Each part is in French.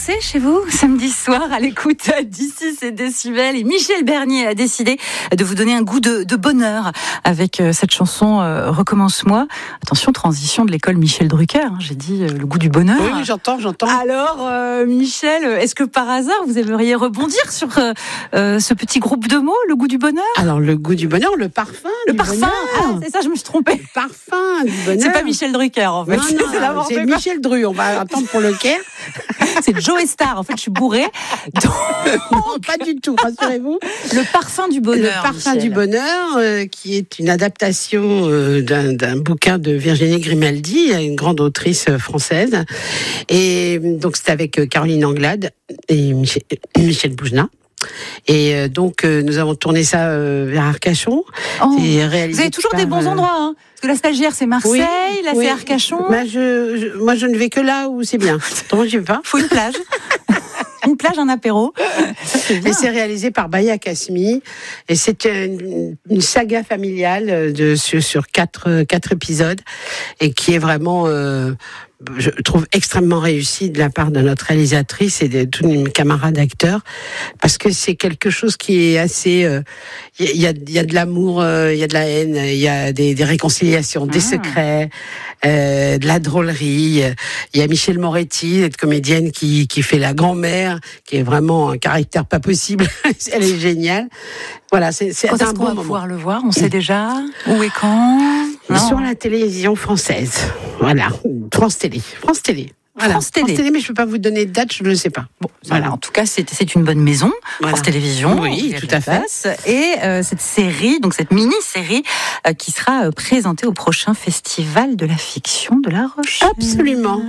dansé chez vous samedi soir à l'écoute d'ici c'est Décibel et Michel Bernier a décidé de vous donner un goût de bonheur avec cette chanson Recommence-moi. Attention, transition de l'école Michel Drucker, j'ai dit le goût du bonheur. Oui, j'entends. Alors Michel, est-ce que par hasard vous aimeriez rebondir sur ce petit groupe de mots, le goût du bonheur? Alors le goût du bonheur, le parfum du bonheur. Ah, c'est ça, je me suis trompée. Le parfum du bonheur. C'est pas Michel Drucker en fait. Non, c'est Michel Dru. On va attendre pour le Caire. C'est Joe Star. En fait, je suis bourrée. Non, pas du tout, rassurez-vous. Le parfum du bonheur. Le parfum Michel. du bonheur, qui est une adaptation d'un bouquin de Virginie Grimaldi, une grande autrice française. Et donc, c'était avec Caroline Anglade et Michel Boujna. Et donc, nous avons tourné ça vers Arcachon. Oh. Et réalisé Vous avez toujours par, des bons endroits, hein? Parce que la stagiaire, c'est Marseille, là, oui. c'est Arcachon. Moi, je ne vais que là où c'est bien. Donc, je vais pas. Faut une plage. Une plage, un apéro. Et c'est réalisé par Baya Kasmi. Et c'est une saga familiale sur quatre épisodes. Et qui est vraiment, je trouve, extrêmement réussie de la part de notre réalisatrice et de tous mes camarades acteurs. Parce que c'est quelque chose qui est assez... Il y a de l'amour, il y a de la haine, il y a des réconciliations, des secrets, de la drôlerie. Il y a Michel Moretti, cette comédienne qui fait la grand-mère, qui est vraiment un caractère pas possible. Elle est géniale. Voilà, c'est Quand un est-ce qu'on bon va moment. pouvoir le voir? On sait déjà où et quand? Non. Sur la télévision française. Voilà, France Télé. Voilà. France Télé. Mais je peux pas vous donner de date, je ne le sais pas. Bon, voilà. En tout cas, c'est une bonne maison, Voilà. France Télévisions. Oui, tout à fait. Et cette série, donc cette mini-série, qui sera présentée au prochain Festival de la Fiction de La Rochelle. Absolument.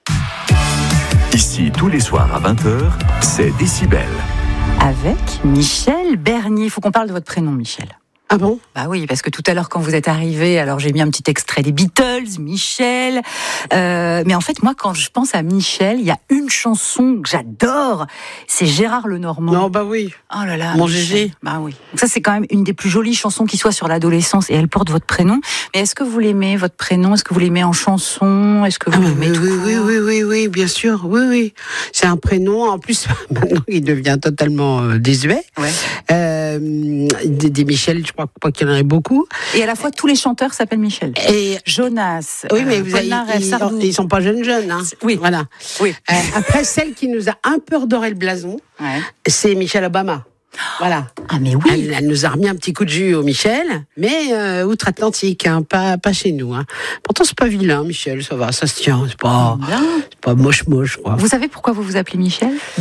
Ici, tous les soirs à 20h, c'est Décibel. Avec Michel Bernier. Il faut qu'on parle de votre prénom, Michel. Ah bon? Bah oui, parce que tout à l'heure, quand vous êtes arrivé, alors j'ai mis un petit extrait des Beatles, Michel. Mais en fait, moi, quand je pense à Michel, il y a une chanson que j'adore, c'est Gérard Lenormand. Non, bah oui. Oh là là. Mon Michel. Gégé. Bah oui. Donc ça, c'est quand même une des plus jolies chansons qui soit sur l'adolescence et elle porte votre prénom. Mais est-ce que vous l'aimez, votre prénom? Est-ce que vous l'aimez en chanson? Est-ce que vous l'aimez tout court? Oui, bien sûr. Oui. C'est un prénom. En plus, maintenant, il devient totalement désuet. Ouais. Des Michel, je crois pas qu'il y en ait beaucoup. Et à la fois, tous les chanteurs s'appellent Michel. Et Jonas. oui, mais vous avez, Polnareff, Sardou. ils sont pas jeunes, hein. Oui. Voilà. Oui. Après, celle qui nous a un peu redoré le blason, Ouais. c'est Michelle Obama. Voilà. Ah mais oui. Elle nous a remis un petit coup de jus au Michel, mais outre-Atlantique, hein, pas chez nous. Hein. Pourtant, c'est pas vilain, Michel, ça va, ça se tient. C'est pas moche, quoi. Vous savez pourquoi vous vous appelez Michel?